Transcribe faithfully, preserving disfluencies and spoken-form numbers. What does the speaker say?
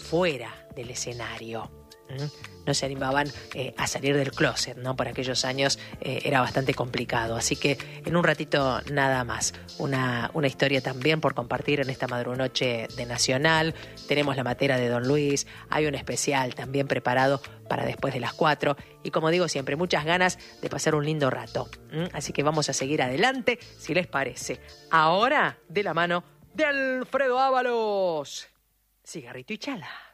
fuera del escenario. No se animaban eh, a salir del closet, ¿no? Por aquellos años eh, era bastante complicado. Así que en un ratito nada más. Una, una historia también por compartir en esta madrunoche de Nacional. Tenemos la matera de Don Luis. Hay un especial también preparado para después de las cuatro. Y como digo siempre, muchas ganas de pasar un lindo rato. ¿Mm? Así que vamos a seguir adelante, si les parece. Ahora, de la mano de Alfredo Ábalos. Cigarrito y chala.